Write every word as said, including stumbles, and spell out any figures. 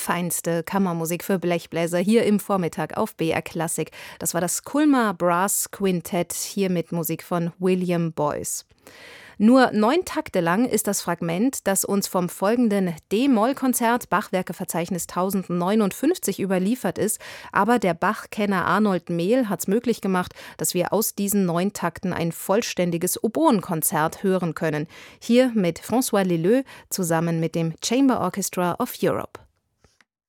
feinste Kammermusik für Blechbläser hier im Vormittag auf B R Klassik. Das war das Kulmer Brass Quintett, hier mit Musik von William Boyce. Nur neun Takte lang ist das Fragment, das uns vom folgenden D-Moll-Konzert Bachwerkeverzeichnis tausendneunundfünfzig überliefert ist. Aber der Bach-Kenner Arnold Mehl hat es möglich gemacht, dass wir aus diesen neun Takten ein vollständiges Oboenkonzert hören können. Hier mit François Leleux zusammen mit dem Chamber Orchestra of Europe.